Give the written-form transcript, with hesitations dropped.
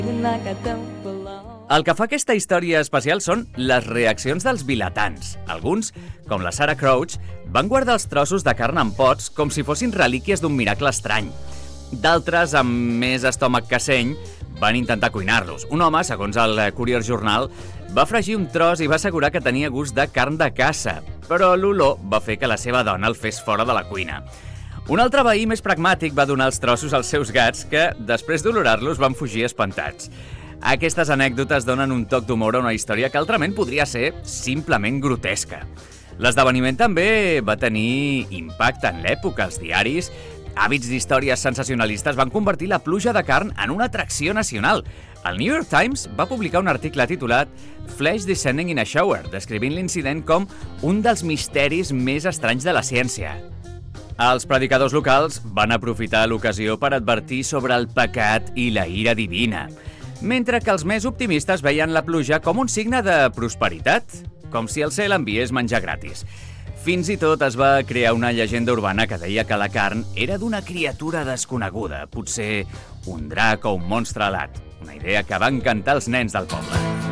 El que fa aquesta història especial són les reaccions dels vilatans. Alguns, com la Sarah Crouch, van guardar els trossos de carn en pots com si fossin relíquies d'un miracle estrany. D'altres, amb més estómac que seny, van intentar cuinar-los. Un home, segons el Courier Journal, va fregir un tros i va assegurar que tenia gust de carn de caça, però l'olor va fer que la seva dona el fes fora de la cuina. Un altre veí més pragmàtic va donar els trossos als seus gats que, després d'olorar-los, van fugir espantats. Aquestes anècdotes donen un toc d'humor a una història que altrament podria ser simplement grotesca. L'esdeveniment també va tenir impacte en l'època. Els diaris, hàbits d'històries sensacionalistes, van convertir la pluja de carn en una atracció nacional. El New York Times va publicar un article titulat Flesh Descending in a Shower, descrivint l'incident com un dels misteris més estranys de la ciència. Els predicadors locals van aprofitar l'ocasió per advertir sobre el pecat i la ira divina, mentre que els més optimistes veien la pluja com un signe de prosperitat, com si el cel enviés menjar gratis. Fins i tot es va crear una llegenda urbana que deia que la carn era d'una criatura desconeguda, potser un drac o un monstre alat, una idea que va encantar els nens del poble.